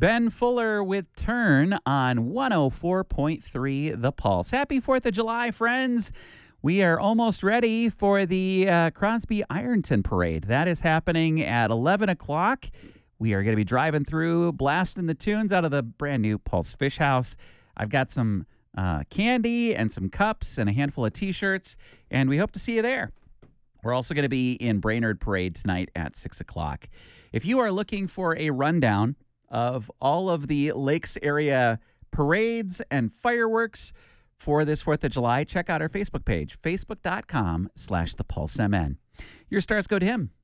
Ben Fuller with Turn on 104.3 The Pulse. Happy 4th of July, friends. We are almost ready for the Crosby Ironton Parade. That is happening at 11 o'clock. We are going to be driving through, blasting the tunes out of the brand new Pulse Fish House. I've got some candy and some cups and a handful of T-shirts, and we hope to see you there. We're also going to be in Brainerd Parade tonight at 6 o'clock. If you are looking for a rundown of all of the Lakes area parades and fireworks for this 4th of July, check out our Facebook page, facebook.com/thepulsemn. Your stars go to him.